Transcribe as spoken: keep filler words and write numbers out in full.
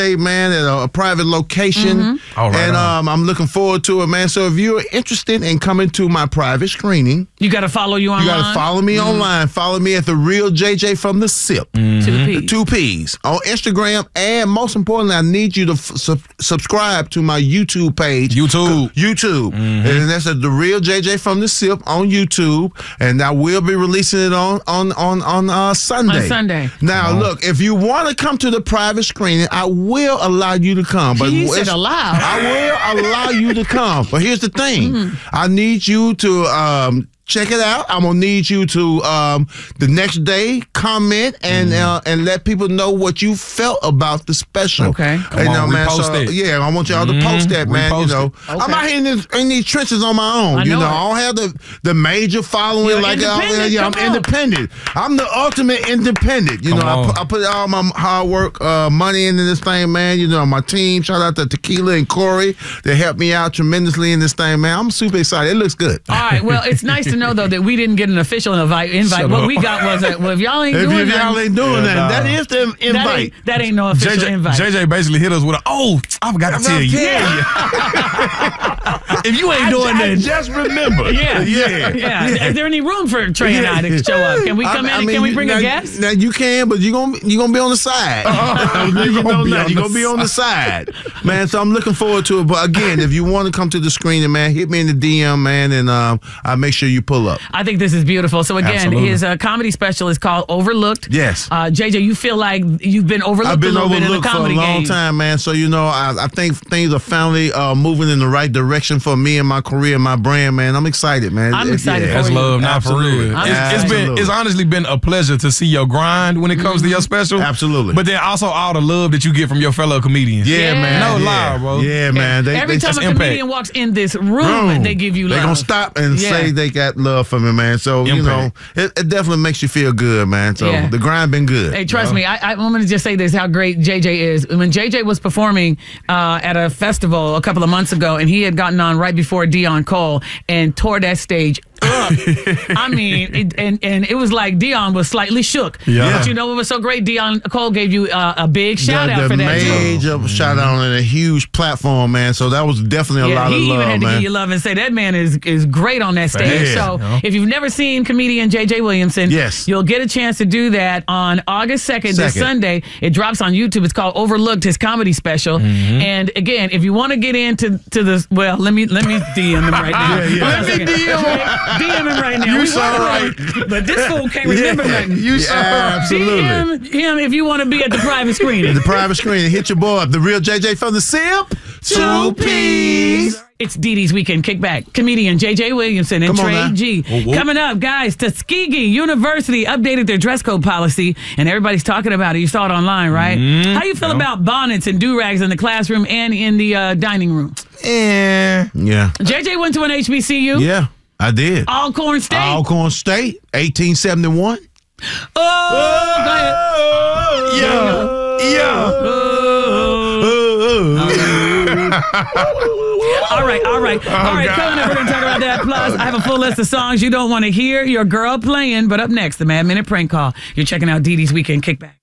Hey, man, at a, a private location. Mm-hmm. All right, and all right. um, I'm looking forward to it, man. So if you're interested in coming to my private screening, you got to follow you online. You got to follow me mm-hmm. online. Follow me at The Real J J from the S I P. Mm-hmm. Two P's. The two P's. On Instagram. And most importantly, I need you to f- sub- subscribe to my YouTube page. YouTube. YouTube. Mm-hmm. And that's at The Real J J from the S I P on YouTube. And I will be releasing it on, on, on, on uh, Sunday. On Sunday. Now, uh-huh. look, if you want to come to the private screening, I will allow you to come. But he said allow. I will allow you to come. But here's the thing. Mm-hmm. I need you to um, check it out. I'm going to need you to, um, the next day, comment and mm-hmm. uh, and let people know what you felt about the special. Okay. Come you on, know, man, repost so, it. Yeah, I want y'all mm-hmm. to post that, man. Repost you know, okay. I'm out here in, this, in these trenches on my own. I you know know, it. I don't have the, the major following. You're like I, yeah, I'm Come on. independent. I'm the ultimate independent. You Come know, I, on. pu- I put all my hard work, uh, money into this thing, man. You know, my team. Shout out to Tequila and Corey. They helped me out tremendously in this thing, man. I'm super excited. It looks good. All right. Well, it's nice to know though that we didn't get an official invite. Invite. Shut what up. we got was a, well, if y'all ain't If doing you- y'all that, ain't doing Yeah, that, nah. that is the that invite. ain't, that ain't no official J J, invite. J J basically hit us with a, oh, I forgot to tell you. If you ain't doing I, I that, just remember. Yeah. yeah, Yeah. Is there any room for Trey and I to show up? Can we come I- I in? mean, Can we bring now, a guest? Now you can, but you gonna you gonna be on the side. you gonna be on you the gonna be on the side, man. So I'm looking forward to it. But again, if you want to come to the screening, man, hit me in the D M, man, and um, I'll make sure you pull up. I think this is beautiful. So again, Absolutely. his uh, comedy special is called Overlooked. Yes. Uh, J J, you feel like you've been overlooked I've been a little bit in the overlooked for a comedy long game. time, man. So you know, I, I think things are finally uh, moving in the right direction for me and my career and my brand, man. I'm excited, man. I'm It- excited yeah. for that's you. love, not Absolutely. for real. I'm It's, it's been, Absolutely. it's honestly been a pleasure to see your grind when it comes to your special. Absolutely. But then also all the love that you get from your fellow comedians. Yeah, Yeah. man. No yeah. lie, bro. Yeah, man. They, Every they, time a that's impact. comedian walks in this room, Room. they give you love. They gonna stop and Yeah. say they got love for me, man. So you know, Impact. it, it definitely makes you feel good, man. So Yeah. the grind been good. Hey, trust me, I, I, I'm going to just say this, how great J J is. When J J was performing uh, at a festival a couple of months ago, and he had gotten on right before Dion Cole and tore that stage up. I mean, it, and, and it was like Dion was slightly shook. Yeah. But you know what was so great? Dion Cole gave you uh, a big shout the, out the for that, too. major shout out on a huge platform, man. So that was definitely a Yeah, lot he of even love, had to man. give you love and say that man is is great on that stage. Yeah. So Yeah. if you've never seen comedian J J Williamson, Yes. you'll get a chance to do that on August second, this Second. Sunday. It drops on YouTube. It's called Overlooked, his comedy special. Mm-hmm. And again, if you want to get into to the well, let me let me D M him right now. Yeah, yeah. Let me D M him. D M him right now. You We so working right. on it, but this fool can't remember Yeah, nothing. you so Yeah, right. absolutely. D M him if you want to be at the private screening. The private screen. Hit your boy up. The Real J J from the S I P. Two P's. It's Dee Dee's Weekend Kickback. Comedian J J Williamson and Come on Trey now. G. Whoa, whoa. Coming up, guys, Tuskegee University updated their dress code policy, and everybody's talking about it. You saw it online, right? Mm-hmm. How you feel yeah. about bonnets and do-rags in the classroom and in the uh, dining room? Eh. Yeah. J J went to an H B C U. Yeah, I did. Alcorn State. Alcorn State, eighteen seventy-one. oh, go ahead. Yeah. Yeah. All right, all right, all right. God. Coming up, we're going to talk about that. Plus, I have a full list of songs you don't want to hear your girl playing. But up next, the Mad Minute Prank Call. You're checking out Dee Dee's Weekend Kickback.